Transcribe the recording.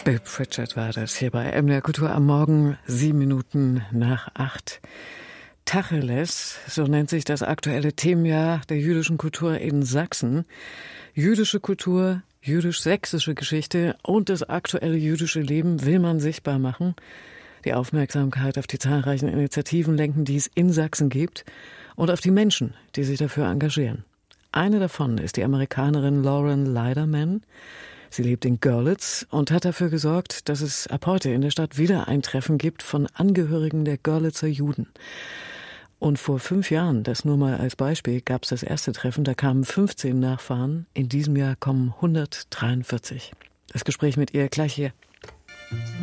Bill Pritchard war das hier bei MDR Kultur am Morgen, 7:07. Tacheles, so nennt sich das aktuelle Themenjahr der jüdischen Kultur in Sachsen. Jüdische Kultur, jüdisch-sächsische Geschichte und das aktuelle jüdische Leben will man sichtbar machen. Die Aufmerksamkeit auf die zahlreichen Initiativen lenken, die es in Sachsen gibt und auf die Menschen, die sich dafür engagieren. Eine davon ist die Amerikanerin Lauren Leiderman. Sie lebt in Görlitz und hat dafür gesorgt, dass es ab heute in der Stadt wieder ein Treffen gibt von Angehörigen der Görlitzer Juden. Und vor 5 Jahren, das nur mal als Beispiel, gab es das erste Treffen, da kamen 15 Nachfahren. In diesem Jahr kommen 143. Das Gespräch mit ihr gleich hier.